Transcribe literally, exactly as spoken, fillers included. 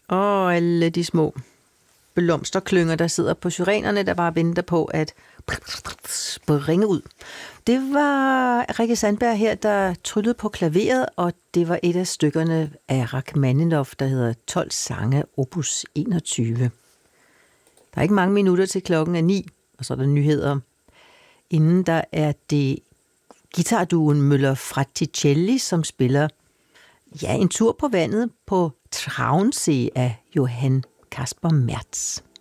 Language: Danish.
Og alle de små blomsterklynger, der sidder på syrenerne, der bare venter på at springe ud. Det var Rikke Sandberg her, der tryllede på klaveret, og det var et af stykkerne af Rachmaninoff, der hedder tolv sange, opus enogtyve. Der er ikke mange minutter til klokken er ni, og så er der nyheder. Inden der er det guitarduen Møller Fratticelli, som spiller ja, en tur på vandet på Traunsee af Johann Kasper Merz.